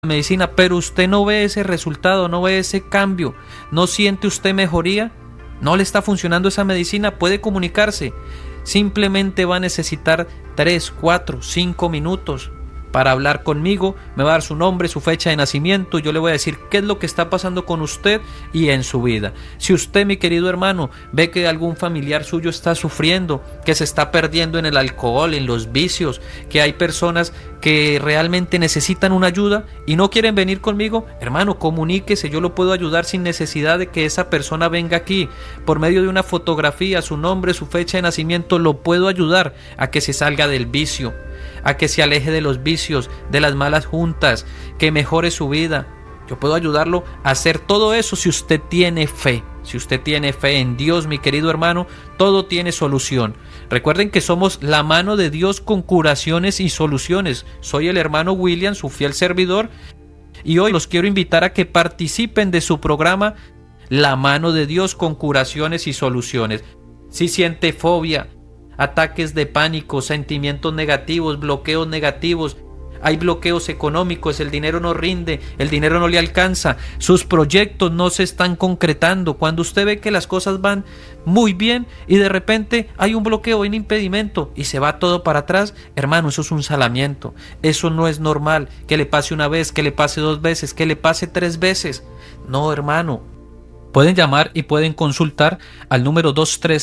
medicina, pero usted no ve ese resultado, no ve ese cambio, no siente usted mejoría, no le está funcionando esa medicina, puede comunicarse. Simplemente va a necesitar 3, 4, 5 minutos para hablar conmigo. Me va a dar su nombre, su fecha de nacimiento, yo le voy a decir qué es lo que está pasando con usted y en su vida. Si usted, mi querido hermano, ve que algún familiar suyo está sufriendo, que se está perdiendo en el alcohol, en los vicios, que hay personas que realmente necesitan una ayuda y no quieren venir conmigo, hermano, comuníquese, yo lo puedo ayudar sin necesidad de que esa persona venga aquí. Por medio de una fotografía, su nombre, su fecha de nacimiento, lo puedo ayudar a que se salga del vicio, a que se aleje de los vicios, de las malas juntas, que mejore su vida. Yo puedo ayudarlo a hacer todo eso si usted tiene fe. Si usted tiene fe en Dios, mi querido hermano, todo tiene solución. Recuerden que somos la mano de Dios con curaciones y soluciones. Soy el hermano William, su fiel servidor, y hoy los quiero invitar a que participen de su programa La Mano de Dios con curaciones y soluciones. Si siente fobia, ataques de pánico, sentimientos negativos, bloqueos negativos, hay bloqueos económicos, el dinero no rinde, el dinero no le alcanza, sus proyectos no se están concretando. Cuando usted ve que las cosas van muy bien y de repente hay un bloqueo, un impedimento y se va todo para atrás, hermano, eso es un salamiento. Eso no es normal que le pase una vez, que le pase 2 veces, que le pase 3 veces. No, hermano. Pueden llamar y pueden consultar al número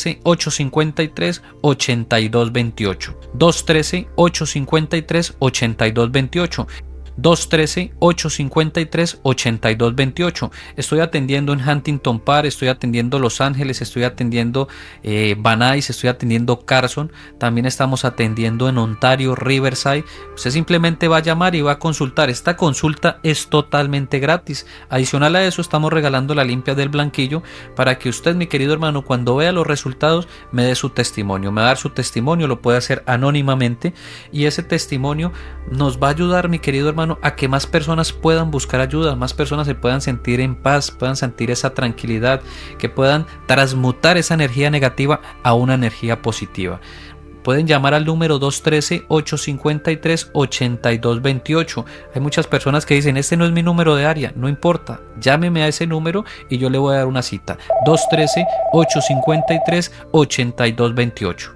213-853-8228. 213-853-8228. 213-853-8228. Estoy atendiendo en Huntington Park, estoy atendiendo Los Ángeles, estoy atendiendo Van Nuys, estoy atendiendo Carson, también estamos atendiendo en Ontario, Riverside. Usted simplemente va a llamar y va a consultar. Esta consulta es totalmente gratis. Adicional a eso, estamos regalando la limpia del blanquillo para que usted, mi querido hermano, cuando vea los resultados, me dé su testimonio. Me va a dar su testimonio, lo puede hacer anónimamente y ese testimonio nos va a ayudar, mi querido hermano, a que más personas puedan buscar ayuda, más personas se puedan sentir en paz, puedan sentir esa tranquilidad, que puedan transmutar esa energía negativa a una energía positiva. Pueden llamar al número 213-853-8228. Hay muchas personas que dicen, este no es mi número de área. No importa, llámeme a ese número y yo le voy a dar una cita. 213-853-8228.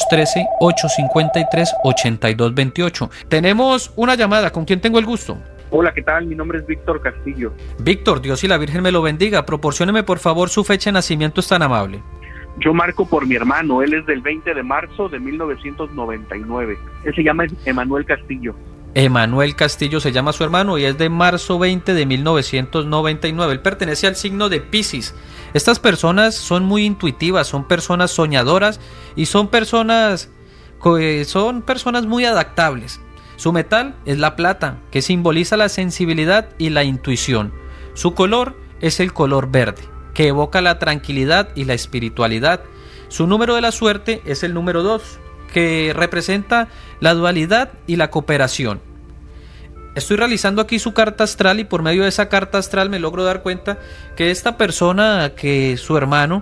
213-853-8228. Tenemos una llamada. ¿Con quién tengo el gusto? Hola, ¿qué tal? Mi nombre es Víctor Castillo. Víctor, Dios y la Virgen me lo bendiga. Proporcióneme por favor su fecha de nacimiento, es tan amable. Yo marco por mi hermano, él es del 20 de marzo de 1999. Él se llama Emanuel Castillo. Emanuel Castillo se llama su hermano y es de marzo 20 de 1999. Él pertenece al signo de Piscis. Estas personas son muy intuitivas, son personas soñadoras y son personas muy adaptables. Su metal es la plata, que simboliza la sensibilidad y la intuición. Su color es el color verde, que evoca la tranquilidad y la espiritualidad. Su número de la suerte es el número 2, que representa la dualidad y la cooperación. Estoy realizando aquí su carta astral y por medio de esa carta astral me logro dar cuenta que esta persona, que su hermano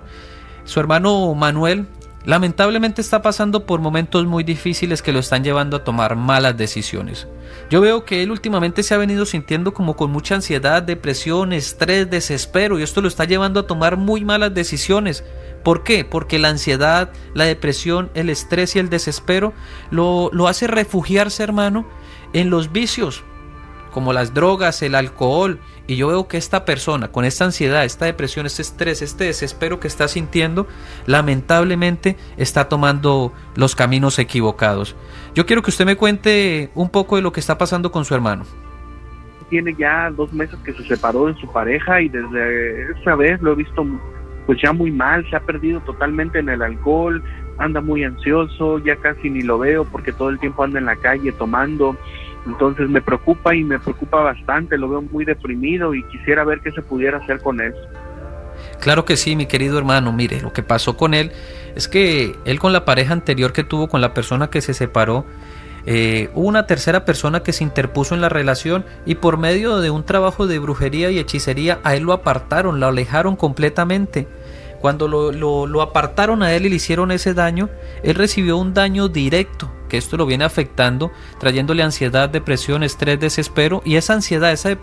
Manuel, lamentablemente está pasando por momentos muy difíciles que lo están llevando a tomar malas decisiones. Yo veo que él últimamente se ha venido sintiendo como con mucha ansiedad, depresión, estrés, desespero, y esto lo está llevando a tomar muy malas decisiones. ¿Por qué? Porque la ansiedad, la depresión, el estrés y el desespero lo hace refugiarse, hermano, en los vicios, como las drogas, el alcohol. Y yo veo que esta persona, con esta ansiedad, esta depresión, este estrés, este desespero que está sintiendo, lamentablemente está tomando los caminos equivocados. Yo quiero que usted me cuente un poco de lo que está pasando con su hermano. Tiene ya 2 meses que se separó de su pareja y desde esa vez lo he visto pues ya muy mal, se ha perdido totalmente en el alcohol, anda muy ansioso, ya casi ni lo veo porque todo el tiempo anda en la calle tomando. Entonces me preocupa bastante, lo veo muy deprimido y quisiera ver qué se pudiera hacer con él. Claro que sí, mi querido hermano. Mire, lo que pasó con él es que él, con la pareja anterior que tuvo, con la persona que se separó, hubo una tercera persona que se interpuso en la relación y por medio de un trabajo de brujería y hechicería a él lo apartaron, lo alejaron completamente. Cuando lo apartaron a él y le hicieron ese daño, él recibió un daño directo porque esto lo viene afectando, trayéndole ansiedad, depresión, estrés, desespero, y esa ansiedad, esa